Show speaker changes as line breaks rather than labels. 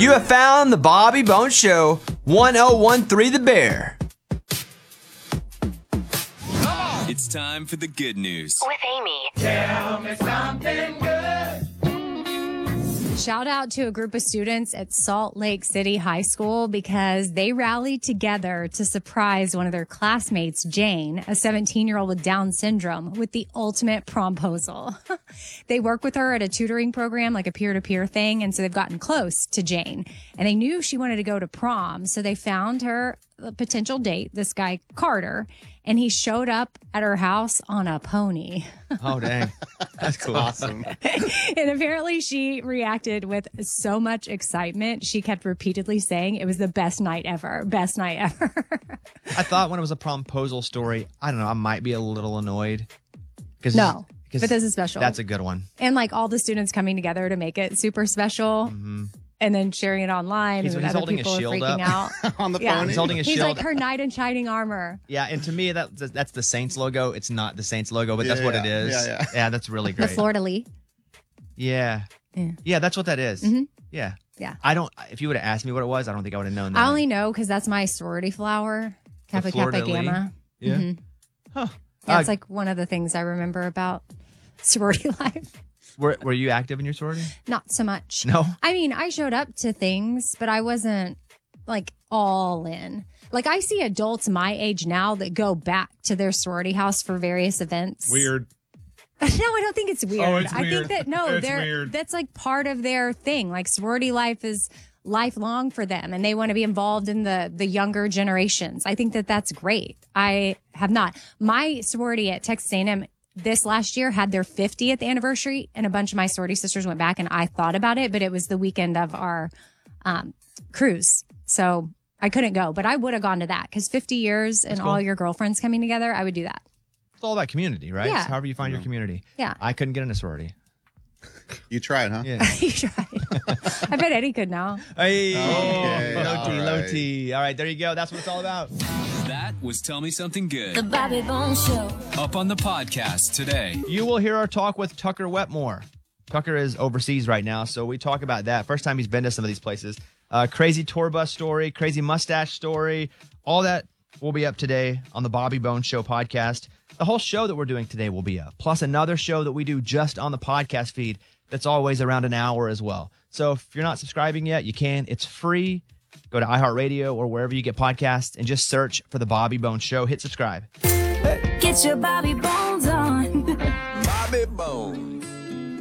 You have found the Bobby Bones Show, 1013 The Bear.
It's time for the good news.
With Amy.
Tell me something good.
Shout out to a group of students at Salt Lake City High School because they rallied together to surprise one of their classmates, Jane, a 17-year-old with Down syndrome, with the ultimate promposal. They work with her at a tutoring program, like a peer-to-peer thing, and so they've gotten close to Jane. And they knew she wanted to go to prom, so they found her a potential date, this guy, Carter, and he showed up at her house on a pony.
Oh, dang. That's cool.
Awesome.
And apparently she reacted with so much excitement. She kept repeatedly saying it was the best night ever. Best night ever.
I thought when it was a promposal story, I don't know, I might be a little annoyed.
No, but this is special.
That's a good one.
And like all the students coming together to make it super special.
Mm-hmm.
And then sharing it online.
He's
and other
holding
people
his
are
shield
freaking
up.
out.
On the
Yeah.
pony.
He's holding his
He's
shield.
like her knight in shining armor.
Yeah, and to me, that's the Saints logo. It's not the Saints logo, but that's what it is.
Yeah.
That's really
The
great.
Florida Lee.
Yeah.
Yeah.
Yeah, that's what that is.
Mhm.
Yeah.
Yeah.
If you would have asked me what it was, I don't think I would have known that.
I only know because that's my sorority flower. Kappa Kappa
Florida Lee?
Gamma.
Yeah.
Mhm.
Huh.
Yeah, it's like one of the things I remember about sorority life.
Were you active in your sorority?
Not so much.
No.
I mean, I showed up to things, but I wasn't like all in. Like I see adults my age now that go back to their sorority house for various events.
Weird.
No, I don't think it's weird.
Oh, it's
I
weird.
think that
It's weird.
that's like part of their thing. Like sorority life is lifelong for them and they want to be involved in the younger generations. I think that that's great. I have not. My sorority at Texas A&M this last year had their 50th anniversary and a bunch of my sorority sisters went back and I thought about it, but it was the weekend of our cruise. So I couldn't go, but I would have gone to that because 50 years and
cool.
all your girlfriends coming together, I would do that.
It's all about community, right?
Yeah.
It's however you find your community.
Yeah.
I couldn't get in a sorority.
You tried, huh?
Yeah.
You tried. I bet Eddie could now.
Hey,
Okay,
low
all
T, low
right.
T. All right, there you go. That's what it's all about.
That was Tell Me Something Good.
The Bobby Bones Show.
Up on the podcast today.
You will hear our talk with Tucker Wetmore. Tucker is overseas right now, so we talk about that. First time he's been to some of these places. Crazy tour bus story, crazy mustache story, all that will be up today on the Bobby Bones Show podcast. The whole show that we're doing today will be up, plus another show that we do just on the podcast feed that's always around an hour as well. So if you're not subscribing yet, you can. It's free. Go to iHeartRadio or wherever you get podcasts and just search for the Bobby Bones Show. Hit subscribe.
Get your Bobby Bones on.
Bobby Bones.